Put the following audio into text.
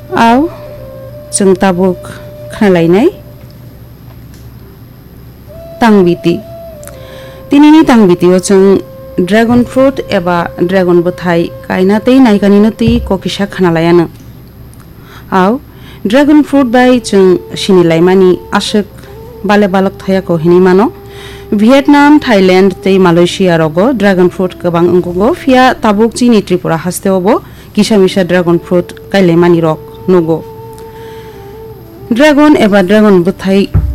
आव जों ताबुक खोनालायनाय तांबिति दिनैनि तांबितियाव जों ड्रैगन फ्रूट एबा ड्रैगन बोथाय गायनातै नायगानिनो तै ककिसा खोनालायानो आव ड्रैगन फ्रूट बाय जों सिनिलायमानि आशक बाले बालक थायाको हिनि मानो वियतनाम थाईलैंड तै मालयेशिया रगो ड्रैगन फ्रूट गोबां अंगो फिया ताबुक जिनि त्रिपुरा हास्तेवबो किसा मिसा ड्रैगन फ्रूट गायलायमानि रक नुगो ड्रैगन एबा ड्रैगन बोथाय